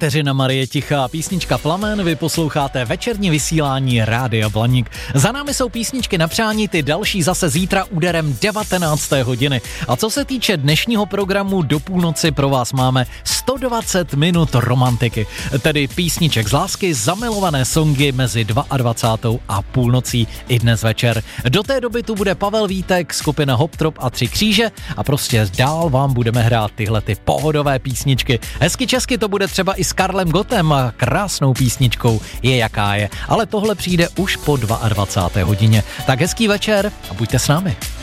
Kateřina Marie Tichá, písnička Plamen, vy posloucháte večerní vysílání Rádia Blaník. Za námi jsou písničky na přání, ty další zase zítra úderem 19. hodiny. A co se týče dnešního programu, do půlnoci pro vás máme 120 minut romantiky, tedy písniček z lásky, zamilované songy mezi 22. a půlnocí i dnes večer. Do té doby tu bude Pavel Vítek, skupina Hop Trop a Tři kříže a prostě dál vám budeme hrát tyhle ty pohodové písničky. Hezky česky to bude třeba i s Karlem Gottem a krásnou písničkou Je jaká je, ale tohle přijde už po 22. hodině. Tak hezký večer a buďte s námi.